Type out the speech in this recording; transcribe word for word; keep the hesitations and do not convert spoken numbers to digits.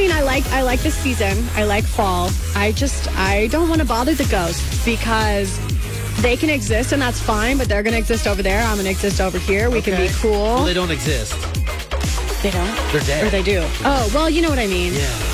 mean, I like I like this season. I like fall. I just I don't want to bother the ghosts because they can exist and that's fine, but they're going to exist over there. I'm going to exist over here. We Okay. can be cool. Well, they don't exist. They don't? They're dead. Or they do. Oh, well, you know what I mean. Yeah.